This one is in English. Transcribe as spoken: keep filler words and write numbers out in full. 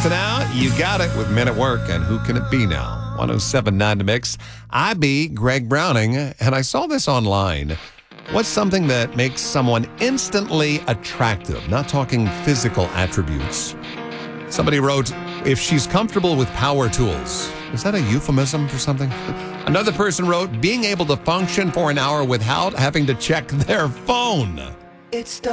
to now. You got it with Men at Work, and who can it be now? one oh seven point nine The Mix. I be Greg Browning, and I saw this online. What's something that makes someone instantly attractive? Not talking physical attributes. Somebody wrote, if she's comfortable with power tools. Is that a euphemism for something? Another person wrote, being able to function for an hour without having to check their phone. It's